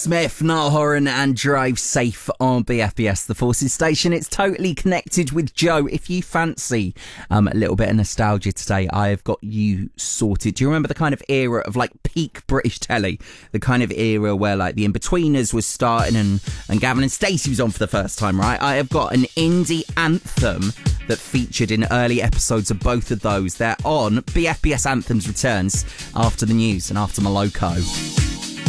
Smith, Niall Horan and Drive Safe on BFBS, the Forces station. It's totally connected with Joe. If you fancy a little bit of nostalgia today, I have got you sorted. Do you remember the kind of era of like peak British telly? The kind of era where like the In-Betweeners was starting and Gavin and Stacey was on for the first time, right? I have got an indie anthem that featured in early episodes of both of those. They're on BFBS Anthems returns after the news and after Moloko.